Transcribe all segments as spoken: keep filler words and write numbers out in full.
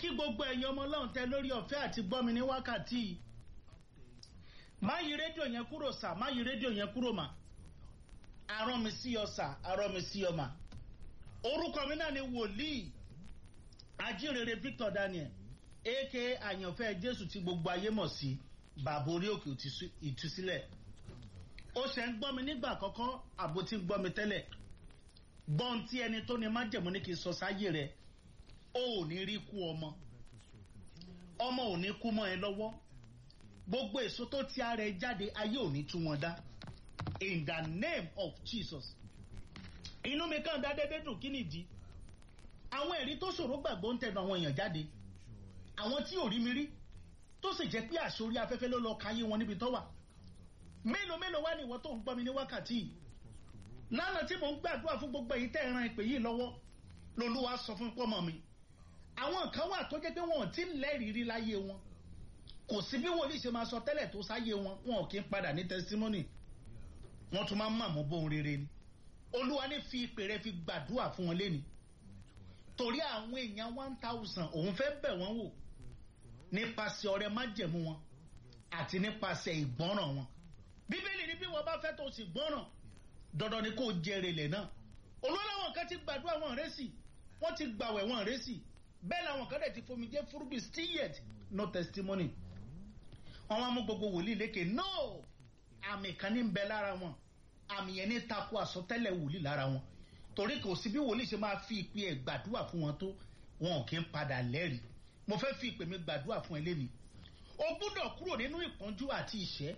kí gbogbo ẹ̀yin ọmọ Ọlọ́run tẹ lórí ọ̀fẹ́ àti gbọ́ mi ní wákàtí yìí. Má yí rédíò yẹn kúrò sà, má yí rédíò yẹn kúrò mà. Arán mi sí ọ sà, arán mi sí ọ mà. Orúkọ mi náà ni wòlíì Ajírere Victor Daniel, aka àyànfẹ́ Jésù tí gbogbo ayé mọ̀ sí bàbá orí òkè ìtúsílẹ̀. Ó ṣe ń gbọ́ mi nígbà àkọ́kọ́, àbò tí ń gbọ́ mi tẹ́lẹ̀. Gbọ́n tí ẹni tó ní májẹ̀mú ní kí n sọ sáyé rẹ̀, ó ò ní rí kú ọmọ. Ọmọ ò ní kú mọ́ ẹ lọ́wọ́. Gbogbo èso tó ti ara ẹ jáde, ayé ò ní tú wọn dá. In the name of Jesus. Inú mi kàn dá dédé dùn kí nìdí. Àwọn ẹ̀rí tó ṣòro gbàgbọ́ ń tẹnu àwọn èèyàn jáde. Àwọn tí ò rí mi rí, tó sì jẹ́ pé àṣorí afẹ́fẹ́ ló lọ káyé wọn níbi tó wà. Mélòó mélòó wá ní ìwọ tó ń gbọ́ mi ní wákàtí yìí. Lánàá tí mò ń gbàdúrà fún gbogbo èyí tẹ́ ẹ ran ìpè yìí lọ́wọ́, l'Olúwa sọ fún pọ́mọ mi. Àwọn kan wà tó jẹ́ pé wọn ò tí ń lẹ́rìí rí láyé wọn. Kò sí bí wòlíì ṣe máa sọ tẹ́lẹ̀ tó sáyé wọn, wọn ò kí ń padà ní testimony. Wọ́n tún máa ń mọ̀ bóun rere ni. Olúwa ní fi ìpè rẹ̀ fi gbàdúrà fún wọn léni. Torí àwọn èèyàn one thousand òun fẹ́ bẹ̀ wọ́n wò nípasẹ̀ ọrẹ májẹ̀mú wọn àti nípasẹ̀ ìgbọ́ràn wọn. Bíbélì ní bí wọ́n bá fẹ́ tó sì gbọ́ràn, dandan ni kó jèrè lẹ̀ náà. Olúwa láwọn kan ti gbàdúrà wọn rẹ́sì, wọ́n ti gbàwẹ̀ wọn rẹ́sì, bẹ́ẹ̀ làwọn kan dẹ̀ ti fomi jẹ́ fúrúgbìn, still yet no testimony. Wọ́n wá mú gbogbo wòlíì lékè, no, àmì kan ní ń bẹ lára wọn, àmì yẹn ní tako àsọtẹ́lẹ̀ wòlíì lára wọn. Torí kò sí bí wòlíì ṣe máa fi ìpè ẹ̀ gbàdúrà fún wọn tó, wọn ò kí ń padà lẹ́rìí. Mo fẹ́ fi ìpè mi gbàdúrà fún ẹ léni. O gbúdọ̀ kúrò nínú ìpọ́njú àti ìṣẹ́.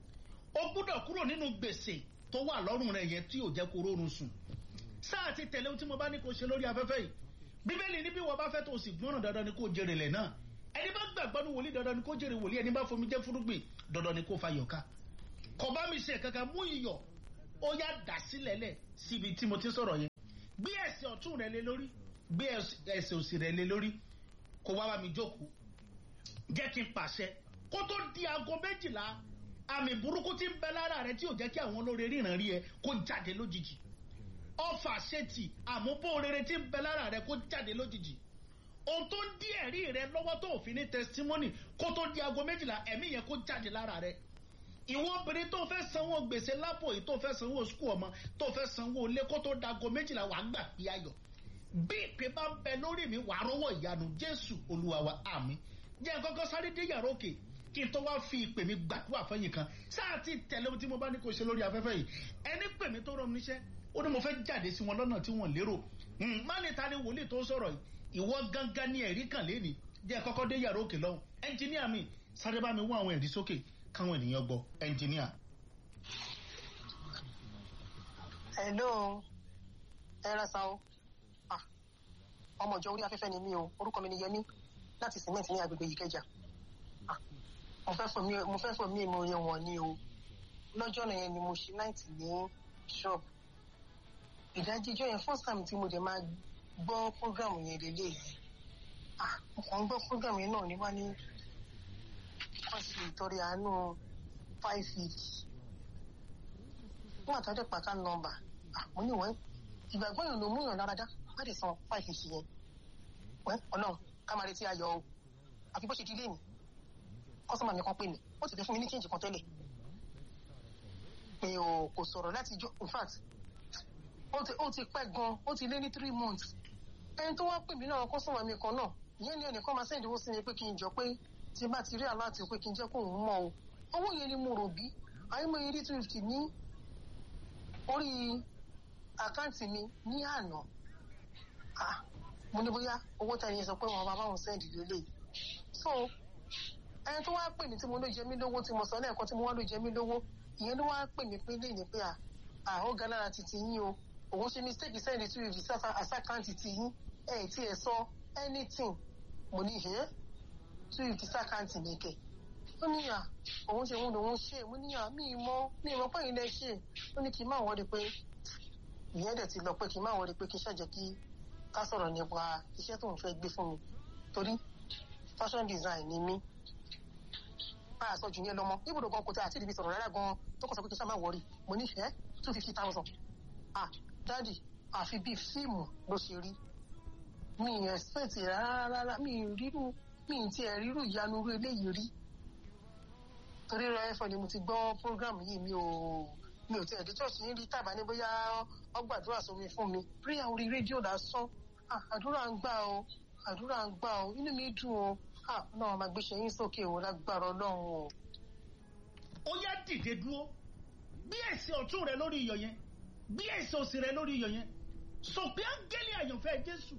O gbúdọ̀ kúrò nínú gbèsè tó wà lọ́rùn rẹ̀ yẹn tí ò jẹ́ kó rórun sùn. Sáà ti tẹ̀lé ohun tí mo bá ní kó ṣe lórí afẹ́fẹ́ yìí. Bíbélì ní bí wọ́n bá fẹ́ tó sì gbọ́ràn, dandan ni kó jèrè lẹ̀ náà. Ẹni bá gbàgbọ́ ní wòlíì, dandan ni kó jèrè wòlíì. Ẹni bá fomi jẹ́ fúrúgbìn, dandan ni kó fa yọ̀ká. Kò bá mi ṣe kankan, mú iyọ̀, ó yá dà sílẹ̀ lẹ̀ síbi tí mo ti sọ̀rọ̀ yẹn. Gbé ẹsẹ̀ ọ̀tún rẹ lé lórí, gbé ẹsẹ̀ òsì rẹ lé lórí, kó wá bá mi jókòó. Jẹ́ kí n pàṣẹ kó tó di aago méjìlá, àmì burúkú tí ń bẹ lára rẹ tí ò jẹ́ kí àwọn olóore ríran rí ẹ kó jáde lójijì. Ọfà ṣètì àmúbó rere tí ń bẹ lára rẹ kó jáde lójijì. Ohun tó ń dí ẹ̀rí rẹ lọ́wọ́ tó òfin ní testimony kó tó di aago méjìlá, ẹ̀mí yẹn kó jáde lára rẹ. Ìwọ obìnrin tó fẹ́ sanwó gbèsè lápò yìí, tó fẹ́ sanwó skul ọmọ, tó fẹ́ sanwó ilé kó tó dago méjìlá, wàá gbà pé ayọ̀. Bí ìpè bá ń bẹ lórí mi, wàá rówó ìyanu. Jésù Olúwa wa, àmín. Jẹ́ kọ́kọ́ sáré dé yàrá òkè kí n tó wá fi ìpè mi gbàdúrà fẹ́yìn kan. Sáà ti tẹ̀lé ohun tí mo bá ní kó ṣe lórí afẹ́fẹ́ yìí. Ẹni pè mí tó rọ mi níṣẹ́, ó ní mo fẹ́ jáde sí wọn lọ́nà tí wọ́n lérò. Má ní ta ni wòlíì tó sọ̀rọ̀ yìí. Ìwọ gangan ni ẹ̀rí kan léni. Jẹ́ kọ́kọ́ dé yàrá òkè lọ́hùn. Ẹnjiníà mi, sáré bá mi wá àwọn ẹ̀rí sókè káwọn ènìyàn gbọ́. Ẹnjiníà. Hello, ẹ ra sa o. Ah, ọmọ ìjọ orí afẹ́fẹ́ ni mí o. Orúkọ mi ni Yẹmí láti cement ní agbègbè Ìkẹjà. Ah, mo fẹ́ fọ mi mo fẹ́ fọ mi ìmọ̀ yẹn wọ̀n ni o. Lọ́jọ́ náà yẹn ni mo ṣe night ní shop. Ìdájí ijọ́ yẹn first time tí mo dẹ̀ máa gbọ́ program yẹn lélẹ̀ yìí. Ah, mo kàn ń gbọ́ program yẹn náà ní wá ní wọ́n sì ìtọ́rẹ àánú five fifty. Wọ́n àtọ́jọ́ pàtà nọ́mbà. Ah, mo ní wọ́n ìgbàgbọ́ yẹn ló mú yàn lára dá. Má dé san five fifty yẹn. Wẹ́ Ọlọ́run ká máa retí ayọ̀ o. Àfi bó ṣe di lé mi. Kọ́sọ́mà mi kan pè mí. Ó ti fẹ́ fún mi ní change kan tẹ́lẹ̀. Mi ò kò sọ̀rọ̀ láti jọ in fact ó ti ó ti pẹ́ gan, ó ti lé ní three months. Ẹni tó wá pè mí náà kọ́sọ́mà mi kan náà. Ìyẹn ni ẹnìkan máa send owó sí mi pé kí n jọ pé tí bá ti rí aláàtì pé kí n jẹ́ kó òun mọ̀ o. Owó yẹn ni mo rò bí. Àyè mo yẹ rí two fifty ní orí àkáǹtì mi ní àná. Ah, mo ní bóyá owó tẹ̀lé yẹn sọ pé wọn máa bá wọn sẹ́ndì lélẹ̀. So ẹni tó wá pè mí tí mo ló jẹ mí lówó tí mo sọ lẹ́ẹ̀kan tí mo wá ló jẹ mí lówó, ìyẹn ló wá pè mí pé léyìn pé à ó ga lára titi yín o. Òun ṣe mistake sẹ́ndì two fifty àsákáǹtì ti yín. Ẹ̀ tí ẹ sọ anything. Mo ní ẹ̀ two fifty sákáǹtì mi kẹ̀. Ó ní à òun ṣe òun lòun ṣe. Mo ní à mí mọ́ mí mọ́ pé ilẹ̀ ṣe. Ó ní kí n má wọ́n rí pé ìyẹn dẹ̀ ti lọ pé kí n má wọ́n rí pé kí n ṣàjẹ́ kí ká sọ̀rọ̀ nípa iṣẹ́ tó ń fẹ́ gbé fún mi. Torí fashion design ni mí. Bá a sọ jù yẹn lọ́mọ. Ibùdó gan kò tẹ́ àti ìdíbi sọ̀rọ̀ rárá gan tó kọ̀ sọ pé kí n ṣá má wọ́rí. Mo ní ẹ́ two fifty thousand. Ah, dáàdì àfi bíi fíìmù ló ṣe rí. mi ì expect rárá rárá mi ì rírú mi ì tiẹ̀ rírú ìyanu irú eléyìí rí torí rẹ ẹ̀fọ́ ni mo ti gbọ́ program yìí mi ò mi ò tiẹ̀ dé church yín rí tàbá ní bóyá ọgbàdúrà sómi fún mi prayer orí rédíò lásán àdúrà ń gbà o àdúrà ń gbà o inú mi dùn o náà máa gbéṣẹ́ yín sókè o lágbára Ọlọ́run o. ó yá dìde dúró bí ẹsẹ̀ ọ̀tún rẹ lórí iyọ̀ yẹn bí ẹsẹ̀ òsì rẹ lórí iyọ̀ yẹn sọ pé áńgẹ́lì àyànfẹ́ Jésù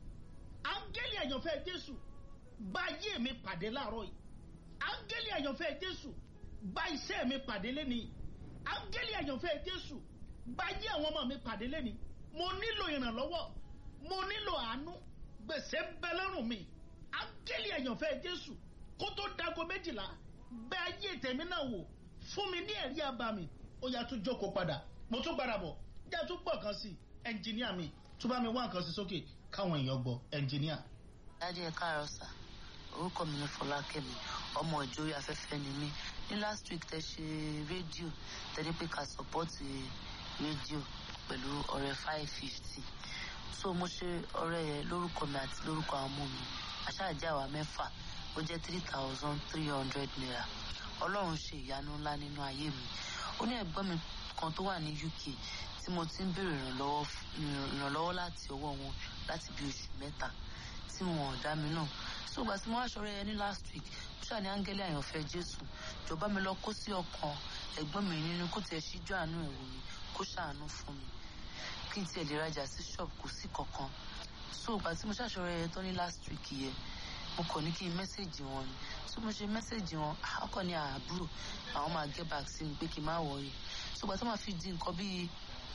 áńgẹ́lì àyànfẹ́ Jésù bá ayé mi pàdé láàárọ̀ yìí áńgẹ́lì àyànfẹ́ Jésù bá iṣẹ́ mi pàdé lẹ́nìí áńgẹ́lì àyànfẹ́ Jésù bá ayé àwọn ọmọ mi pàdé lẹ́nìí mo nílò ìrànlọ́wọ́ mo nílò àánú gbèsè ń bẹ lọ́rùn mi áńgẹ́lì àyànfẹ́ Jésù kó tó dago méjìlá bẹ ayé tèmi náà wò fún mi ní ẹ̀rí àbàmì ó yá tún jókòó padà mo tún padà bọ̀ já tún pọ̀ kan sí ẹnjìníà mi tún bá mi wá nǹkan sí sókè káwọn èèyàn gbọ́ ẹnjìníà. dájú ẹ káàárọ̀ sà orúkọ mi ni Fọlákẹ́mi ọmọ ìjọ orí afẹ́fẹ́ ni mí ní last week tẹ ṣe rédíò tẹ́lẹ̀ pé ká sọ́pọ́ọ̀tì rédíò pẹ̀lú ọ̀rẹ́ five fifty so mo ṣe ọ̀rẹ́ yẹn lórúkọ mi àti lórúkọ àwọn ọmọ mi àṣàjẹ́ àwa mẹ́fà ó jẹ́ three thousand three hundred naira ọlọ́run ṣe ìyanu ńlá nínú ayé mi ó ní ẹ̀gbọ́n mi kan tó wà ní U K tí mo ti ń béèrè ìrànlọ́wọ́ ìrànlọ́wọ́ láti ọwọ́ wọn láti bí oṣù mẹ́ta tí wọn ò dá mi náà so gbà tí mo wá ṣọ̀rẹ́ yẹn ní last week mo ṣáà ní áńgẹ́lì àyànfẹ́ Jésù jọ̀ọ́ mi lọ kó sí ọkàn ẹ̀gbọ́n mi nínú kó tiẹ̀ ṣíjú àánú ẹ̀wò mi kó ṣàánú fún mi kí n tiẹ̀ lè rajà sí ṣọ́ọ̀bù kò sí kankan so gbà tí mo ṣàṣọ̀rẹ́ yẹn tán ní last week yẹn mo kàn ní kí n mẹ́sẹ̀jì wọn ni so mo ṣe mẹ́sẹ̀jì wọn ọkọ ní àbúrò àwọn máa get back sí mi pé kí n má wọrí so gbà tó máa fi di nǹkan bíi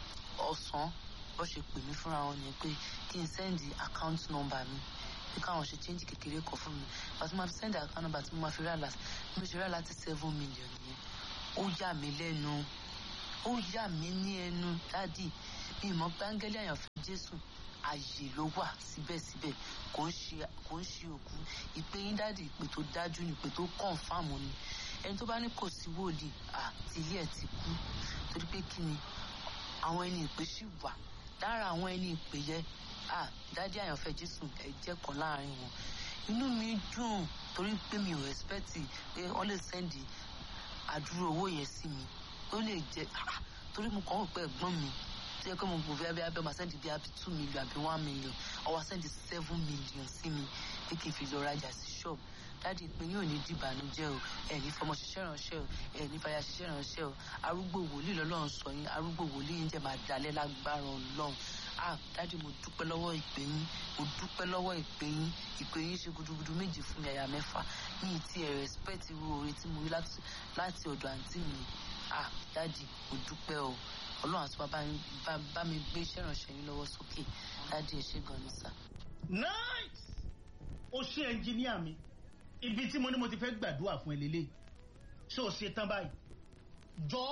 ọ̀sán bó ṣe pè mí fúnra wọn yẹn pé kí n sẹ́ndì account number mi pé káwọn ṣe change kékeré kan fún mi gbà tó máa fi sẹ́ndì account number tí mo máa fi rà láti mo ṣe rà láti seven million yẹn ó yà mí lẹ́nu ó yà mí ní ẹnu dádì mi ìmọ̀ pé áńgẹ́lì àyànfẹ́ Jésù ààyè ló wà síbẹ̀síbẹ̀ kò ń ṣe kò ń ṣe òkú ìpè yín dáàdì ìpè tó dájú ni ìpè tó kọ̀ǹfàmù ni ẹni tó bá ní kò sí wòlíì àti ilé ẹ̀ ti kú torí pé kí ni àwọn ẹni ìpè sì wà lára àwọn ẹni ìpè yẹ dáàdì àyànfẹ́ Jésù ẹ jẹ́ kan láàrin wọn inú mi dùn torí pé mi ò expect pé wọ́n lè sẹ́ndì àdúró owó yẹn sí mi ó lè jẹ́ torí mo kàn ń pẹ́ ẹ̀gbọ́n mi tí ẹ kọ́ mo gbòòfẹ́ abẹ́ abẹ́ máa sẹ́ndì bí abí two million àbí one million ọwọ́ sẹ́ndì seven million sí mi pé kí n fi lọ rajà sí ṣọ́ọ̀bù dáàdi pé yóò ní dìbànújẹ́ o ẹ̀ ní fọmọ ṣiṣẹ́ ránṣẹ́ o ẹ̀ ní fàyà ṣiṣẹ́ ránṣẹ́ o arúgbó wòlíì lọ́lọ́run sọ yín arúgbó wòlíì yín jẹ́ máa dalẹ̀ lágbára Ọlọ́run ah dáàdi mo dúpẹ́ lọ́wọ́ ìpè yín mo dúpẹ́ lọ́wọ́ ìpè yín ìpè yín ṣe gudugudu méjì fún mi àyà mẹ́fà ní ti ẹ̀ respect irú oore tí mo rí láti ọ̀dọ̀ àǹtí mi ah dáàdi mo dúpẹ́ o Ọlọ́run àti bá mi gbé iṣẹ́ ìránṣẹ́ yín lọ́wọ́ sókè dáàdi ẹ̀ ṣe gan ni sà. nice ó ṣe ẹnjìníà mi ibi tí mo ní mo ti fẹ́ gbàdúrà fún ẹ lélẹ̀ ṣé o ṣe tán báyìí jọ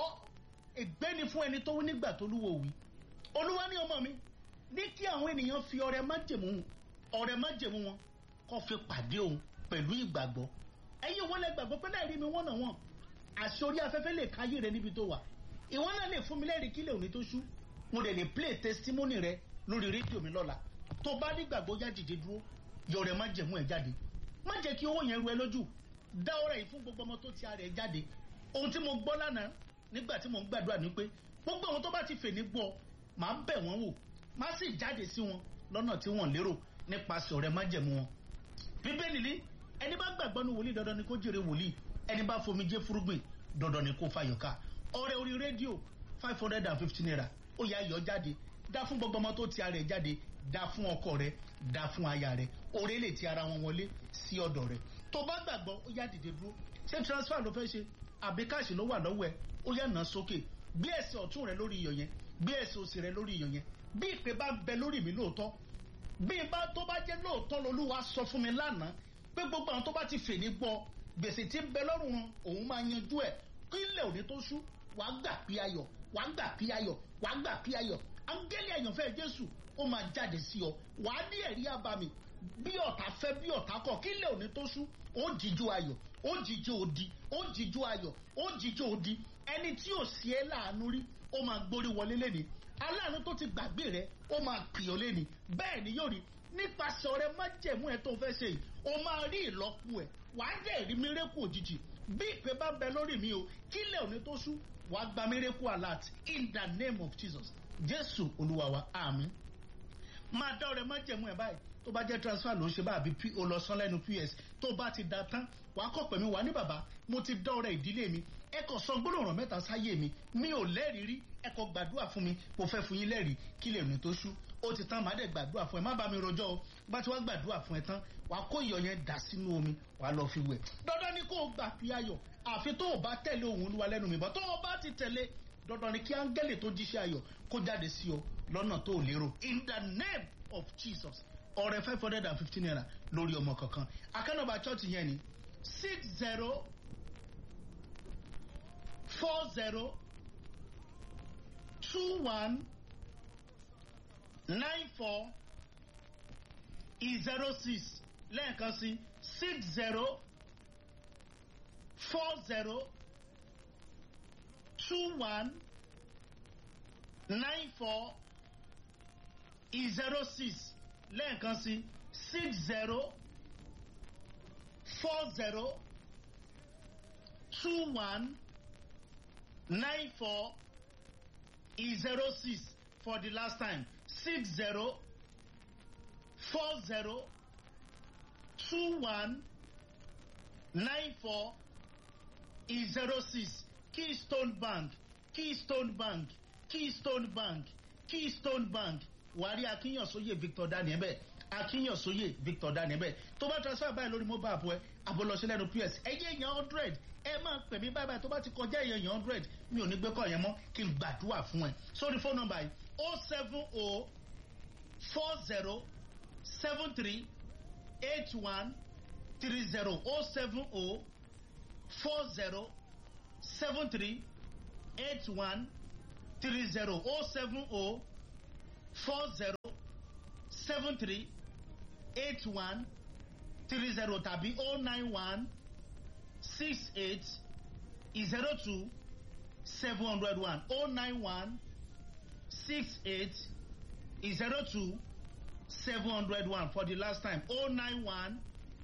ègbé ni fún ẹni tó wí nígbà tó lúwo wí olúwa ní ọmọ mi ní kí àwọn ènìyàn fi ọrẹ májẹ̀mú ọrẹ májẹ̀mú wọn kó fi pàdé òun pẹ̀lú ìgbàgbọ́ ẹ̀yin wọlé gbàgbọ́ pé láì rí mi wọ́n náà wọ́n àṣẹ orí afẹ́fẹ́ lè káyé rẹ níbi tó wà ìwọ náà lè fún mi lẹ́rìí kílẹ̀ òní tó ṣú mo dẹ̀ lè play testimony rẹ lórí rédíò mi lọ́la tó bá nígbàgbọ́ yá dìde dúró yọrẹ májẹ̀mú ẹ̀ jáde má jẹ́ kí owó yẹn ru ẹ lójú dá ọrẹ yìí fún gbogbo ọmọ tó ti ara ẹ jáde ohun tí mo gbọ́ lánàá nígbà tí mo ń gbàdúrà ni pé gbogbo àwọn tó bá ti fè ní gbọ́ máa bẹ̀ wọ́n wò má sì jáde sí wọn lọ́nà tí wọ́n lérò nípasẹ̀ ọrẹ májẹ̀mú wọn. bíbélì ní ẹni bá gbàgbọ́ ní wòlíì dandan ni kó jèrè wòlíì ẹni bá fomi jẹ́ fúrúgbìn dandan ni kó fàyọ̀ká ọrẹ orí rédíò five hundred and fifty naira ó yá yọ jáde dá fún gbogbo ọmọ tó ti ara ẹ jáde dá fún ọkọ rẹ dá fún aya rẹ oore lè ti ara wọn wọlé sí ọ̀dọ̀ rẹ tó bá gbàgbọ́ ó yá dìde dúró ṣé transfer ló fẹ́ ṣe àbí káàṣì ló wà lọ́wọ́ ẹ ó yá nà sókè gbé ẹsẹ̀ ọ̀tún rẹ lórí iyọ̀ yẹn gbé ẹsẹ̀ òsì rẹ lórí iyọ̀ yẹn bí ìpè bá ń bẹ lórí mi lóòótọ́ bí ìbá tó bá jẹ́ lóòótọ́ lolúwa sọ fún mi lánàá pé gbogbo àwọn tó bá ti fè ní gbọ́ gbèsè tí ń bẹ lọ́rùn wọn òun máa yanjú ẹ̀ kí ilẹ̀ òní tó ṣú wàá gbà pí ayọ̀ wàá gbà pí ayọ̀ wàá gbà pí ayọ̀ áńgẹ́lì àyànfẹ́ Jésù ó máa jáde sí ọ wàá ní ẹ̀rí àbàmì bí ọ̀tá fẹ́ bí ọ̀tá kọ̀ kí ilẹ̀ òní tó ṣú ó jíjó ayọ̀ ó jíjó odi ó jíjó ayọ̀ ó jíjó odi ẹni tí ò sí ẹ láàánú rí ó máa gbórí wọlé lẹ́ni aláàánú tó ti gbàgbé rẹ ó máa pè ọ́ lẹ́ni bẹ́ẹ̀ ni yóò rí nípasẹ̀ ọ̀rẹ́ májẹ̀mú ẹ̀ tó fẹ́ ṣe yìí o máa rí ìlọ́po ẹ̀ wàá dẹ̀ rí mírẹ́kù òjijì bí ìpè bá bẹ lórí mi o kílẹ̀ òní tó sú wàá gba mírẹ́kù alert in the name of Jesus Jésù Olúwa wa àmín. Máa dá ọ̀rẹ́ májẹ̀mú ẹ̀ báyìí tó bá jẹ́ transfer ló ń ṣe bá àbí o lọ san lẹ́nu P S tó bá ti da tán wàá kọ̀ pẹ̀mí wà ní bàbá mo ti dá ọ̀rẹ́ ìdílé mi ẹ kò sọ gbólóhùn mẹ́ta sáyé mi mi ò lẹ́rìí rí ẹ kò gbàdúrà fún mi mo fẹ́ fún yín lẹ́rìí kí lè rìn tó ṣú ó ti tán màá dẹ̀ gbàdúrà fún ẹ má bá mi rojọ́ o bá ti wá gbàdúrà fún ẹ tán wàá kó iyọ̀ yẹn dà sínú omi wàá lọ fi wẹ̀ dandan ni kó o gbà fi ayọ̀ àfi tó o bá tẹ̀lé ohùn Olúwa lẹ́nu mi bọ́ tó o bá ti tẹ̀lé dandan ni kí áńgẹ́lì tó jíṣẹ́ ayọ̀ kó jáde sí ọ lọ́nà tó o lérò in the name of Jesus ọrẹ five hundred and fifteen naira lórí ọmọ kankan akánọba church yẹn ni six zero four zero two one nine four zero six lẹ́ẹ̀kan sí six zero four zero two one nine four zero six lẹ́ẹ̀kan sí six zero four zero two one nine four zero six for the last time six zero four zero two one nine four zero six Keystone Bank Keystone Bank Keystone Bank Keystone Bank wàrí akínyànsóyè Victor Daniel bẹ́ẹ̀ akínyànsóyè Victor Daniel bẹ́ẹ̀ tó bá transfer báyìí lórí mobile app ẹ àbọ̀lọ́sẹ̀ lẹ́nu P S ẹ̀yẹ èèyàn hundred ẹ máa pè mí báyìí tó bá ti kọjá èèyàn hundred mi ò ní gbé kọ́ yẹn mọ́ kí n gbàdúrà fún ẹ sórí phone number yìí oh seven oh four zero seven three eight one three zero oh seven oh four zero seven three eight one three zero oh seven oh four zero seven three eight one three zero tàbí oh nine one six eight zero two seven hundred one oh nine one six eight zero two seven hundred one for the last time oh nine one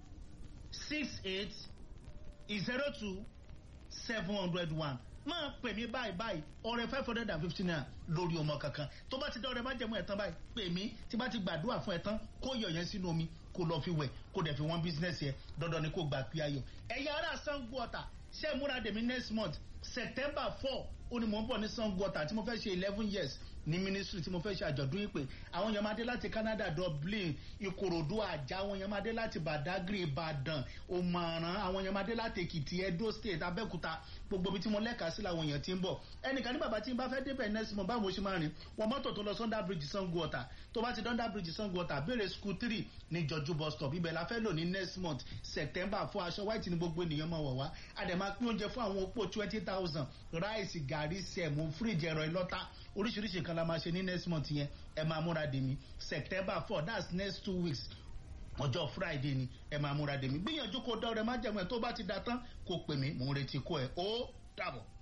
six eight zero two seven hundred one máa pè mí báyìí báyìí ọrẹ five hundred and fifty naira lórí ọmọ kankan tó bá ti dá ọrẹ má jẹmú ẹ tán báyìí pè mí tí bá ti gbàdúrà fún ẹ tán kó yọ yẹn sínú omi kó lọ fi wẹ̀ kó dẹ̀ fi wọ́n bísínẹ́sì ẹ dandan ni kó gbà pé ayọ̀ ẹ̀yà ara Sango Ọ̀tà ṣé múra dèmí next month September four ó ní mò ń bọ̀ ní Sango Ọ̀tà tí mo fẹ́ ṣe eleven years ní ministry tí mo fẹ́ ṣe àjọ̀dún ìpè àwọn èèyàn máa dé láti Canada Dublin Ìkòròdú Àjà àwọn èèyàn máa dé láti Badagry Ìbàdàn Òmàràn àwọn èèyàn máa dé láti Èkìtì Edo State Abẹ́òkúta gbogbo ibi tí mo lẹ́ka sí làwọn èèyàn ti ń bọ̀ ẹnìkan ní bàbá tí n bá fẹ́ débẹ̀ next month báwo ṣe máa rìn wọ́n mọ́tò tó lọ Sunday Bridge Sango Ọ̀tà tó bá ti Sunday Bridge Sango Ọ̀tà béèrè school three ní Jọjú bus stop ibẹ̀ la fẹ́ lò ní next month September fún aṣọ white ní gbogbo ènìyàn máa wọ̀ wá àdèmá pín oúnjẹ fún àwọn opó twenty thousand ráìsì gàrí sẹ̀mú fíríjì ẹ̀rọ ìlọ́ta oríṣiríṣi nǹkan la máa ṣe ní next month yẹn ẹ máa múra dè mí September four that's next two weeks ọjọ́ Friday ni ẹ máa múra dè mí gbìyànjú kó dá ọrẹ má jẹun ẹ tó bá ti da tán kó pè mí mò ń retí kó ẹ ó dàbọ̀.